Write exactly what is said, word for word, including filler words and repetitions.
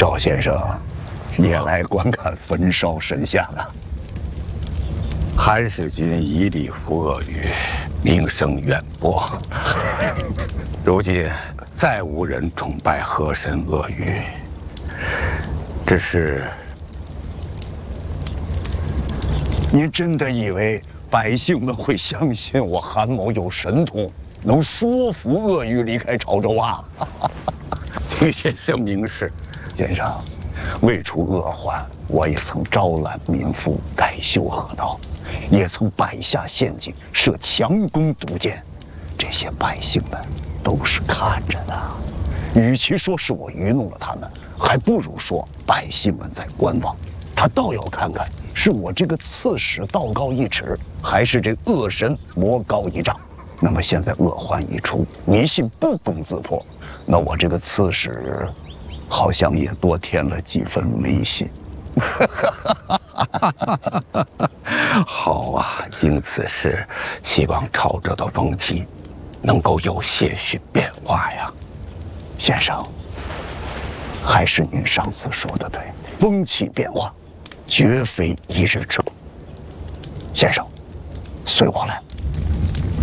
赵先生也来观看焚烧神像了。 韩世君以礼服恶语，名声远播。如今再无人崇拜河神鳄鱼，只是您真的以为百姓们会相信我韩某有神通，能说服鳄鱼离开潮州啊？ 请先生明示。 先生，为除恶患，我也曾招揽民夫改修河道，也曾摆下陷阱，设强弓毒箭，这些百姓们都是看着的。与其说是我愚弄了他们，还不如说百姓们在观望。他倒要看看，是我这个刺史道高一尺，还是这恶神魔高一丈。那么现在恶患一出，迷信不攻自破，那我这个刺史好像也多添了几分威信。 好啊，经此事，希望潮州的风气能够有些许变化呀。 先生，还是您上次说的对，风气变化绝非一日之功。先生，随我来。